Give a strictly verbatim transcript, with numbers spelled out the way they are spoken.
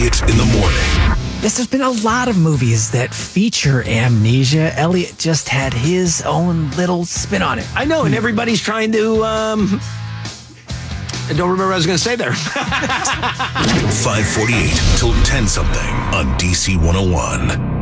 Elliot in the morning. Yes, there's been a lot of movies that feature amnesia. Elliot just had his own little spin on it. I know, and everybody's trying to, um... I don't remember what I was going to say there. five forty-eight till ten something on D C one oh one.